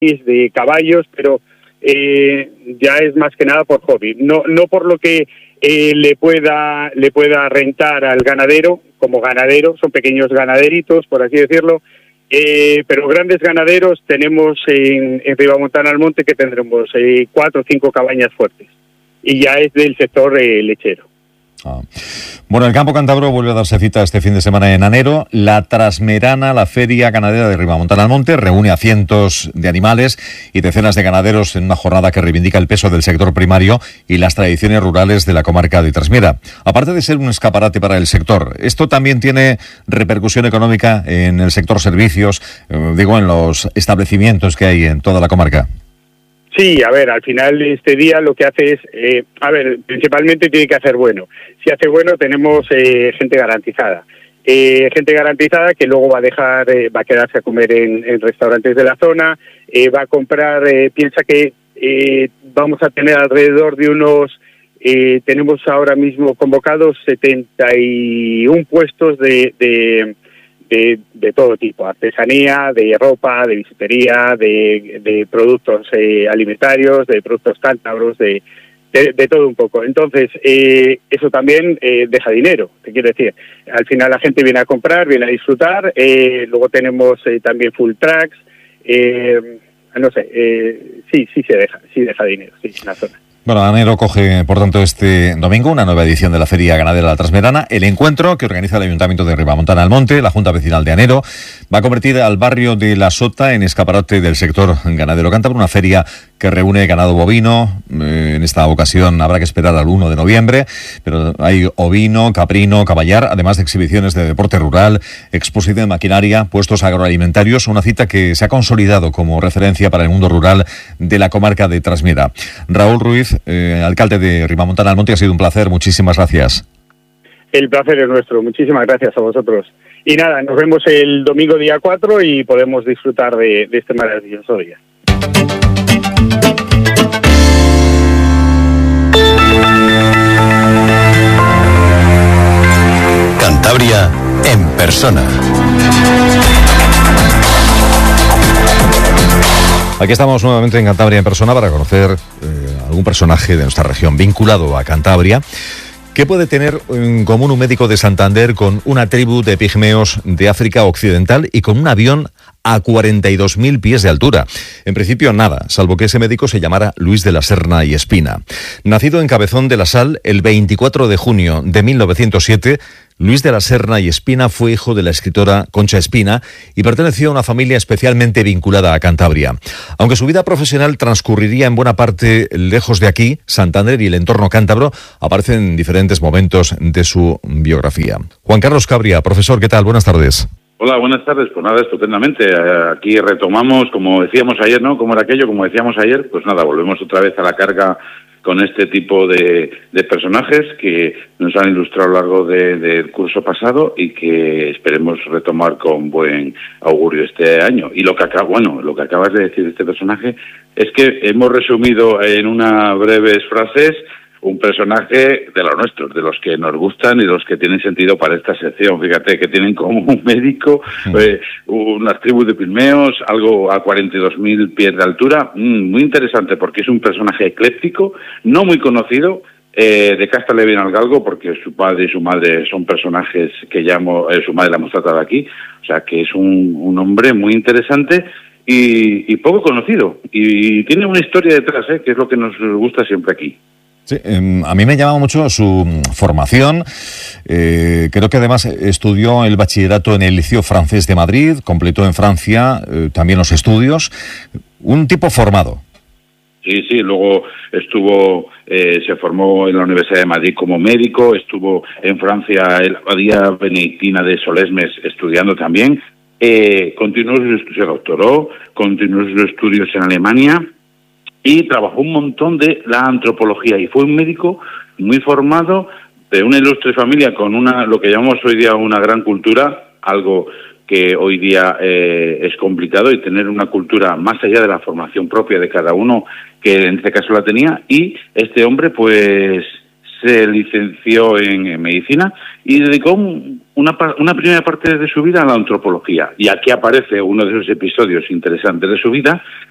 de caballos, pero ya es más que nada por hobby, no por lo que le pueda rentar al ganadero como ganadero. Son pequeños ganaderitos, por así decirlo, pero grandes ganaderos tenemos en Ribamontana al Monte, que tendremos 4 o 5 cabañas fuertes, y ya es del sector lechero. Bueno, el campo cántabro vuelve a darse cita este fin de semana en Anero. La Trasmerana, la feria ganadera de Ribamontana al Monte, reúne a cientos de animales y decenas de ganaderos en una jornada que reivindica el peso del sector primario y las tradiciones rurales de la comarca de Trasmiera. Aparte de ser un escaparate para el sector, esto también tiene repercusión económica en el sector servicios, en los establecimientos que hay en toda la comarca. Sí, a ver, al final este día lo que hace es, principalmente tiene que hacer bueno. Si hace bueno, tenemos gente garantizada. Gente garantizada que luego va a quedarse a comer en restaurantes de la zona, va a comprar, piensa que vamos a tener alrededor de unos, tenemos ahora mismo convocados 71 puestos de todo tipo: artesanía, de ropa, de bisutería, de productos alimentarios, de productos cántabros, de todo un poco. Entonces, eso también deja dinero, te quiero decir. Al final la gente viene a comprar, viene a disfrutar. Luego tenemos también full tracks. Sí deja dinero, sí, en la zona. Bueno, Anero coge, por tanto, este domingo una nueva edición de la Feria Ganadera de la Trasmerana. El encuentro que organiza el Ayuntamiento de Ribamontana al Monte, la Junta Vecinal de Anero, va a convertir al barrio de La Sota en escaparate del sector ganadero cántabro, una feria que reúne ganado bovino. En esta ocasión habrá que esperar al 1 de noviembre, pero hay ovino, caprino, caballar, además de exhibiciones de deporte rural, exposición de maquinaria, puestos agroalimentarios, una cita que se ha consolidado como referencia para el mundo rural de la comarca de Trasmiera. Raúl Ruiz, alcalde de Ribamontana al Monte, ha sido un placer, muchísimas gracias. El placer es nuestro, muchísimas gracias a vosotros. Y nada, nos vemos el domingo día 4 y podemos disfrutar de este maravilloso día. Cantabria en persona. Aquí estamos nuevamente en Cantabria en persona para conocer algún personaje de nuestra región vinculado a Cantabria. ¿Qué puede tener en común un médico de Santander con una tribu de pigmeos de África Occidental y con un avión a 42.000 pies de altura? En principio nada, salvo que ese médico se llamara Luis de la Serna y Espina. Nacido en Cabezón de la Sal el 24 de junio de 1907, Luis de la Serna y Espina fue hijo de la escritora Concha Espina y perteneció a una familia especialmente vinculada a Cantabria. Aunque su vida profesional transcurriría en buena parte lejos de aquí, Santander y el entorno cántabro aparecen en diferentes momentos de su biografía. Juan Carlos Cabria, profesor, ¿qué tal? Buenas tardes. Hola, buenas tardes. Pues nada, estupendamente. Aquí retomamos, como decíamos ayer, ¿no? ¿Cómo era aquello? Como decíamos ayer, pues nada, volvemos otra vez a la carga con este tipo de personajes que nos han ilustrado a lo largo del curso pasado y que esperemos retomar con buen augurio este año. Y lo que acabas de decir de este personaje es que hemos resumido en unas breves frases un personaje de los nuestros, de los que nos gustan y de los que tienen sentido para esta sección. Fíjate que tienen como un médico, unas tribus de pigmeos, algo a 42.000 pies de altura. Muy interesante porque es un personaje ecléctico, no muy conocido, de casta le viene al galgo porque su padre y su madre son personajes que su madre la hemos tratado aquí. O sea que es un hombre muy interesante y poco conocido. Y tiene una historia detrás, que es lo que nos gusta siempre aquí. Sí, a mí me llama mucho su formación. Creo que además estudió el bachillerato en el Liceo Francés de Madrid, completó en Francia también los estudios. Un tipo formado. Sí, luego se formó en la Universidad de Madrid como médico, estuvo en Francia, en la Abadía Benedictina de Solesmes, estudiando también. Continuó sus estudios, se doctoró, continuó sus estudios en Alemania y trabajó un montón de la antropología y fue un médico muy formado, de una ilustre familia con lo que llamamos hoy día una gran cultura, algo que hoy día es complicado, y tener una cultura más allá de la formación propia de cada uno, que en este caso la tenía. Y este hombre pues se licenció en medicina y dedicó una primera parte de su vida a la antropología. Y aquí aparece uno de esos episodios interesantes de su vida,